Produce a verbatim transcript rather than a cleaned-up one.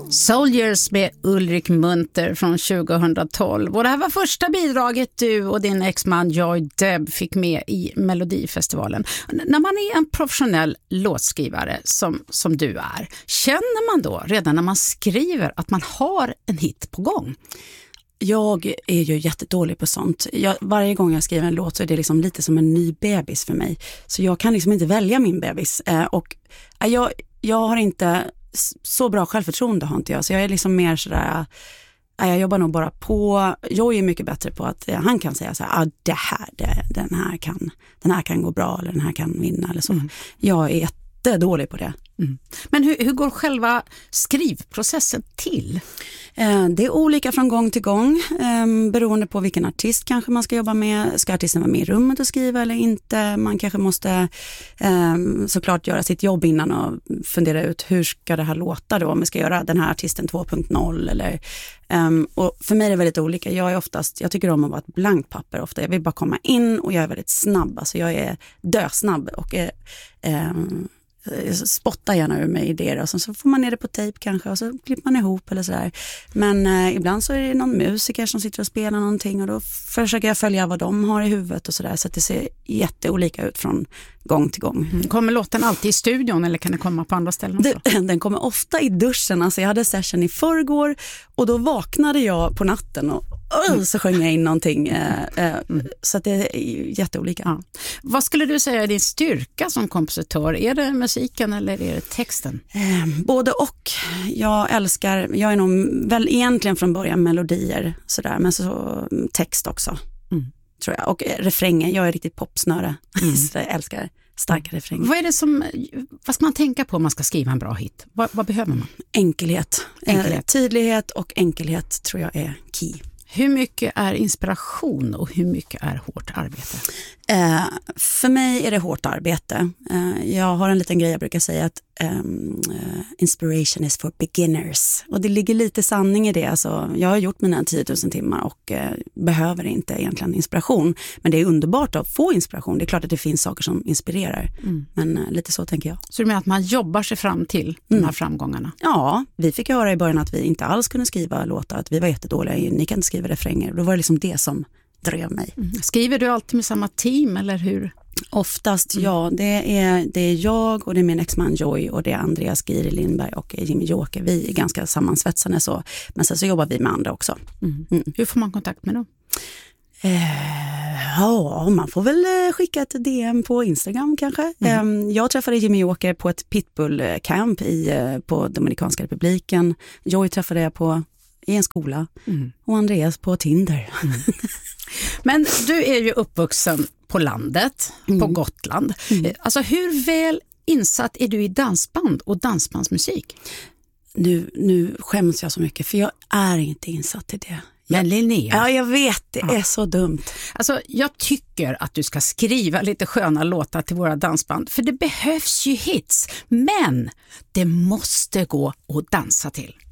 Soldiers med Ulrik Munther från tjugohundratolv. Och det här var första bidraget du och din exman Joy Deb fick med i Melodifestivalen. När man är en professionell låtskrivare som, som du är, känner man då redan när man skriver att man har en hit på gång? Jag är ju jättedålig på sånt. Jag, varje gång jag skriver en låt så är det liksom lite som en ny bebis för mig. Så jag kan liksom inte välja min bebis. Eh, och eh, jag, jag har inte så bra självförtroende har inte jag. Så jag är liksom mer sådär, äh, jag jobbar nog bara på, jag är mycket bättre på att äh, han kan säga så här, ah, det här, det, den här kan, den här kan gå bra eller den här kan vinna eller så. Mm. Jag är jättedålig på det. Mm. Men hur, hur går själva skrivprocessen till? Eh, det är olika från gång till gång, eh, beroende på vilken artist kanske man ska jobba med. Ska artisten vara med i rummet och skriva eller inte? Man kanske måste eh, såklart göra sitt jobb innan och fundera ut hur ska det här låta då, om vi ska göra den här artisten två punkt noll eller um, och för mig är det väldigt olika. Jag är oftast, jag tycker om att vara ett blankt papper ofta. Jag vill bara komma in och jag är väldigt snabb, alltså jag är dösnabb och är um, spotta gärna ur mig idéer och så, så får man ner det på tejp kanske och så klipper man ihop eller sådär. Men eh, ibland så är det någon musiker som sitter och spelar någonting och då försöker jag följa vad de har i huvudet och sådär, så att det ser jätteolika ut från gång till gång. Mm. Kommer låten alltid i studion eller kan det komma på andra ställen också? Det, den kommer ofta i duschen, alltså jag hade session i förrgår och då vaknade jag på natten och Mm. så sjöng jag in någonting eh, eh, mm. så att det är jätteolika. Ja. Vad skulle du säga är din styrka som kompositör? Är det musiken eller är det texten? Eh, både och. Jag älskar, jag är nog väl egentligen från början melodier sådär, men så text också mm. tror jag. Och eh, refrängen, jag är riktigt popsnöre mm. så jag älskar starka refränger. Vad är det som, vad ska man tänka på om man ska skriva en bra hit? Vad, vad behöver man? Enkelhet. enkelhet. Eh, tydlighet och enkelhet tror jag är key. Hur mycket är inspiration och hur mycket är hårt arbete? Eh, för mig är det hårt arbete. Eh, jag har en liten grej jag brukar säga att um, uh, inspiration is for beginners. Och det ligger lite sanning i det. Alltså, jag har gjort mina tio tusen timmar och eh, behöver inte egentligen inspiration. Men det är underbart att få inspiration. Det är klart att det finns saker som inspirerar. Mm. Men eh, lite så tänker jag. Så du menar att man jobbar sig fram till mm. de här framgångarna? Ja, vi fick höra i början att vi inte alls kunde skriva låtar. Att vi var jättedåliga. Ni kan inte skriva refränger. Då var det liksom det som drev mig. Mm. Skriver du alltid med samma team eller hur? Oftast mm. ja, det är, det är jag och det är min exman Joy och det är Andreas Giri Lindberg och Jimmy Joker. Vi är ganska sammansvetsade så, men sen så jobbar vi med andra också. Mm. Mm. Hur får man kontakt med dem? Eh, ja, man får väl skicka ett D M på Instagram kanske. Mm. Eh, jag träffade Jimmy Joker på ett pitbull-camp i, på Dominikanska republiken. Joy träffade jag på i en skola mm. och Andreas på Tinder. Mm. Men du är ju uppvuxen på landet, mm. på Gotland. Mm. Alltså hur väl insatt är du i dansband och dansbandsmusik? Nu, nu skäms jag så mycket för jag är inte insatt i det. Men Linnea. Ja, jag vet. Det ja. är så dumt. Alltså, jag tycker att du ska skriva lite sköna låtar till våra dansband. För det behövs ju hits. Men det måste gå att dansa till.